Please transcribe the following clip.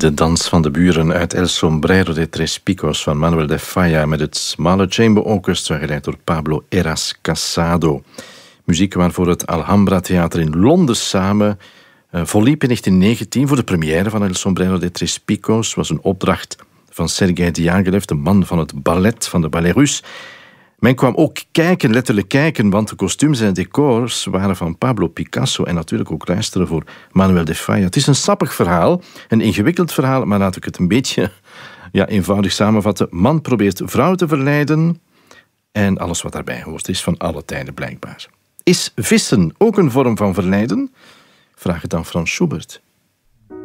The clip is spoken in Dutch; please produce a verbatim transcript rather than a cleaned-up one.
De dans van de buren uit El Sombrero de Tres Picos van Manuel de Falla met het Smaller Chamber Orchestra geleid door Pablo Heras Casado. Muziek waarvoor het Alhambra Theater in Londen samen uh, volliep in negentien negentien voor de première van El Sombrero de Tres Picos. Was een opdracht van Sergei Diaghilev, de man van het ballet van de Ballet Russe. Men kwam ook kijken, letterlijk kijken, want de kostuums en decors waren van Pablo Picasso en natuurlijk ook luisteren voor Manuel de Falla. Het is een sappig verhaal, een ingewikkeld verhaal, maar laat ik het een beetje ja, eenvoudig samenvatten. Man probeert vrouw te verleiden en alles wat daarbij hoort is van alle tijden blijkbaar. Is vissen ook een vorm van verleiden? Vraag het aan Frans Schubert.